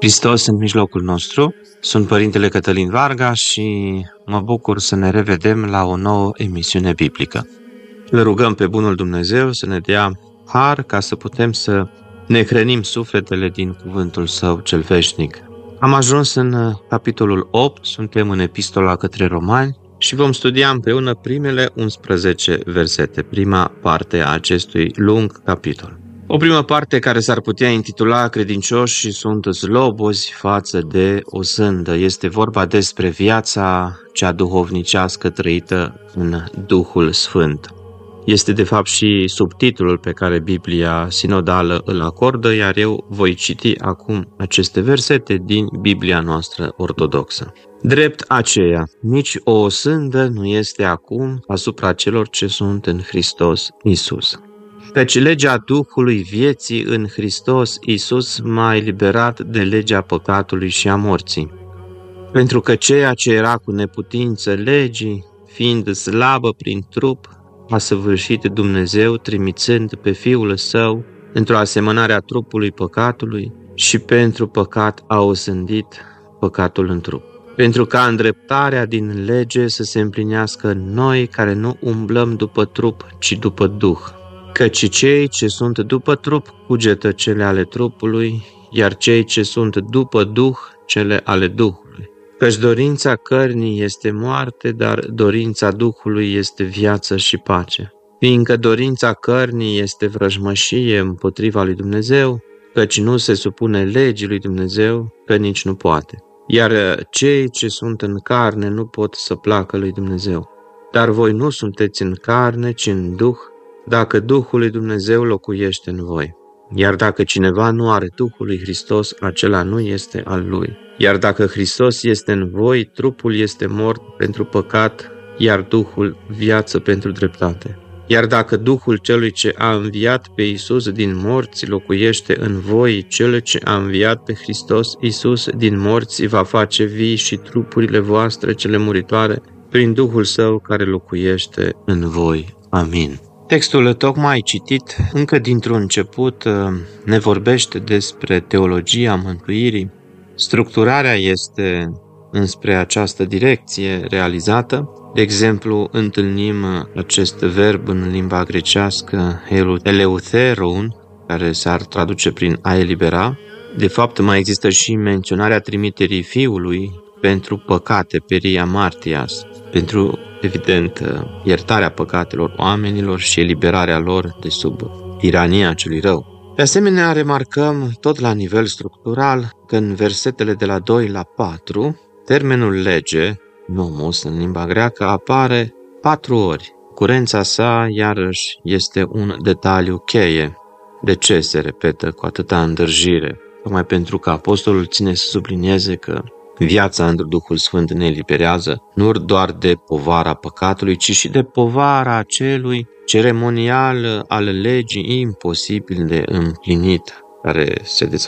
Hristos în mijlocul nostru. Sunt Părintele Cătălin Varga și mă bucur să ne revedem la o nouă emisiune biblică. Le rugăm pe bunul Dumnezeu să ne dea har ca să putem să ne hrănim sufletele din cuvântul Său cel veșnic. Am ajuns în capitolul 8, suntem în Epistola către Romani și vom studia împreună primele 11 versete, prima parte a acestui lung capitol. O primă parte care s-ar putea intitula Credincioșii sunt zlobozi față de o sândă. Este vorba despre viața cea duhovnicească trăită în Duhul Sfânt. Este de fapt și subtitlul pe care Biblia sinodală îl acordă, iar eu voi citi acum aceste versete din Biblia noastră ortodoxă. Drept aceea, nici o sândă nu este acum asupra celor ce sunt în Hristos Iisus. Căci legea Duhului vieții în Hristos Iisus m-a eliberat de legea păcatului și a morții. Pentru că ceea ce era cu neputință legii, fiind slabă prin trup, a săvârșit Dumnezeu trimițând pe Fiul Său într-o asemănare a trupului păcatului și pentru păcat a osândit păcatul în trup. Pentru ca îndreptarea din lege să se împlinească în noi care nu umblăm după trup, ci după Duh. Căci cei ce sunt după trup cugetă cele ale trupului, iar cei ce sunt după Duh cele ale Duhului. Căci dorința cărnii este moarte, dar dorința Duhului este viață și pace. Fiindcă dorința cărnii este vrăjmășie împotriva lui Dumnezeu, căci nu se supune legii lui Dumnezeu, că nici nu poate. Iar cei ce sunt în carne nu pot să placă lui Dumnezeu. Dar voi nu sunteți în carne, ci în Duh, dacă Duhul lui Dumnezeu locuiește în voi. Iar dacă cineva nu are Duhul lui Hristos, acela nu este al lui. Iar dacă Hristos este în voi, trupul este mort pentru păcat, iar Duhul viață pentru dreptate. Iar dacă Duhul celui ce a înviat pe Iisus din morți locuiește în voi, cel ce a înviat pe Hristos Iisus din morți va face vii și trupurile voastre cele muritoare prin Duhul Său care locuiește în voi. Amin. Textul tocmai citit, încă dintr-un început, ne vorbește despre teologia mântuirii. Structurarea este înspre această direcție realizată. De exemplu, întâlnim acest verb în limba grecească, eleutheron, care s-ar traduce prin a elibera. De fapt, mai există și menționarea trimiterii Fiului pentru păcate, peria martias, pentru, evident, iertarea păcatelor oamenilor și eliberarea lor de sub tirania celui rău. De asemenea, remarcăm tot la nivel structural că în versetele de la 2 la 4, termenul lege, nomos în limba greacă, apare 4 ori. Curența sa, iarăși, este un detaliu cheie. De ce se repetă cu atâta îndârjire? Tocmai pentru că apostolul ține să sublinieze că viața într Duhul Sfânt ne eliberează nu doar de povara păcatului, ci și de povara acelui ceremonial al legii imposibil de împlinit, care se